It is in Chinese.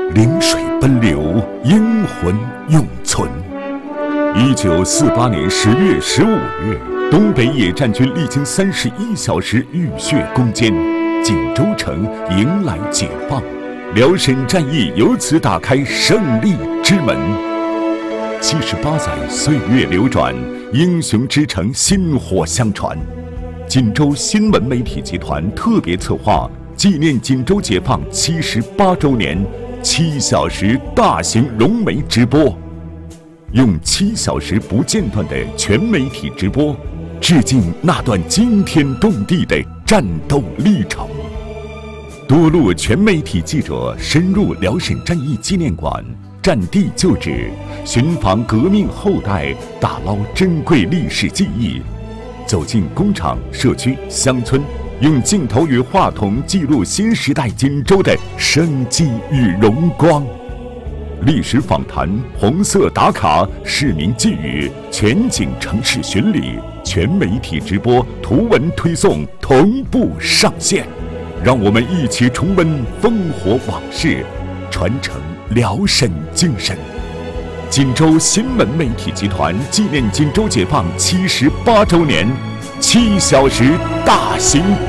临水奔流，英魂永存。1948年10月15日，东北野战军历经31小时浴血攻坚，锦州城迎来解放，辽沈战役由此打开胜利之门。78载岁月流转，英雄之城薪火相传。锦州新闻媒体集团特别策划纪念锦州解放78周年7小时大型融媒直播，用7小时不间断的全媒体直播，致敬那段惊天动地的战斗历程。多路全媒体记者深入辽沈战役纪念馆，战地旧址，寻访革命后代，打捞珍贵历史记忆，走进工厂、社区、乡村，用镜头与话筒记录新时代锦州的生机与荣光。历史访谈、红色打卡、市民寄语、全景城市巡礼、全媒体直播、图文推送同步上线，让我们一起重温烽火往事，传承辽沈精神。锦州新闻媒体集团纪念锦州解放78周年7小时大型